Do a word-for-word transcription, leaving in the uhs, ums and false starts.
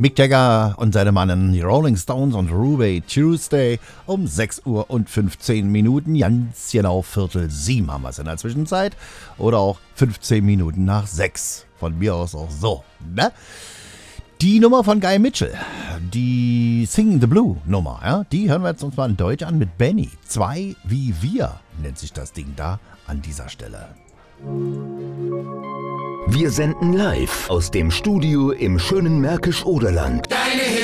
Mick Jagger und seine Mannen, die Rolling Stones und Ruby Tuesday um sechs Uhr und fünfzehn Minuten, ganz genau Viertel sieben haben wir es in der Zwischenzeit. Oder auch fünfzehn Minuten nach sechs. Von mir aus auch so, ne? Die Nummer von Guy Mitchell, die Sing the Blue Nummer, ja, die hören wir jetzt uns mal in Deutsch an mit Benny. Zwei wie wir nennt sich das Ding da an dieser Stelle. Wir senden live aus dem Studio im schönen Märkisch-Oderland. Deine